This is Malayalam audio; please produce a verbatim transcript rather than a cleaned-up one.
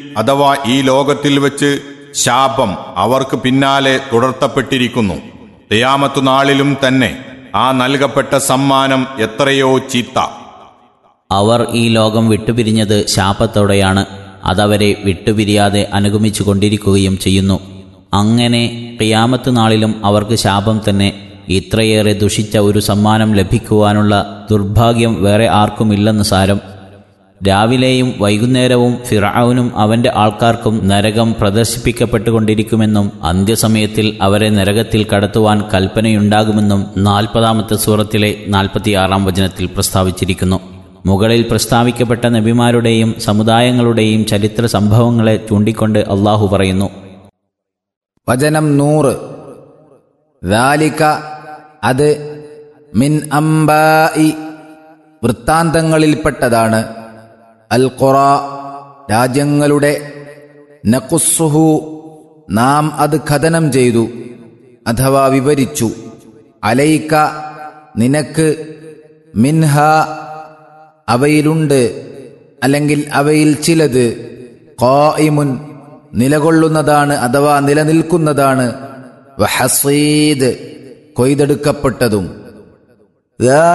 അഥവാ ഈ ലോകത്തിൽ വെച്ച് ശാപം അവർക്ക് പിന്നാലെ തുടർത്തപ്പെട്ടിരിക്കുന്നു. ഖിയാമത്ത് നാളിലും തന്നെ ആ നൽകപ്പെട്ട സമ്മാനം എത്രയോ ചീത്ത. അവർ ഈ ലോകം വിട്ടുപിരിഞ്ഞത് ശാപത്തോടെയാണ്. അതവരെ വിട്ടുപിരിയാതെ അനുഗമിച്ചു കൊണ്ടിരിക്കുകയും ചെയ്യുന്നു. അങ്ങനെ ഖിയാമത്ത് നാളിലും അവർക്ക് ശാപം തന്നെ. ഇത്രയേറെ ദുഷിച്ച ഒരു സമ്മാനം ലഭിക്കുവാനുള്ള ദുർഭാഗ്യം വേറെ ആർക്കുമില്ലെന്ന് സാരം. രാവിലെയും വൈകുന്നേരവും ഫിർഔനും അവന്റെ ആൾക്കാർക്കും നരകം പ്രദർശിപ്പിക്കപ്പെട്ടുകൊണ്ടിരിക്കുമെന്നും അന്ത്യസമയത്തിൽ അവരെ നരകത്തിൽ കടത്തുവാൻ കൽപ്പനയുണ്ടാകുമെന്നും നാൽപ്പതാമത്തെ സൂറത്തിലെ നാൽപ്പത്തിയാറാം വചനത്തിൽ പ്രസ്താവിച്ചിരിക്കുന്നു. മുകളിൽ പ്രസ്താവിക്കപ്പെട്ട നബിമാരുടെയും സമുദായങ്ങളുടെയും ചരിത്ര സംഭവങ്ങളെ ചൂണ്ടിക്കൊണ്ട് അള്ളാഹു പറയുന്നു. വചനം നൂറ്. ദാലിക അത് മിൻ അംബാഇ വൃത്താന്തങ്ങളിൽപ്പെട്ടതാണ്. അൽ ഖുറ രാജ്യങ്ങളുടെ നഖുസ്സുഹു നാം അത് ഖദനം ചെയ്തു അഥവാ വിവരിച്ചു. അലൈക നിനക്ക് മിൻഹ അവയിലുണ്ട് അല്ലെങ്കിൽ അവയിൽ ചിലത് ഖായിമുൻ നിലകൊള്ളുന്നതാണ് അഥവാ നിലനിൽക്കുന്നതാണ്. വഹസീദ് കൊയ്തെടുക്കപ്പെട്ടതും.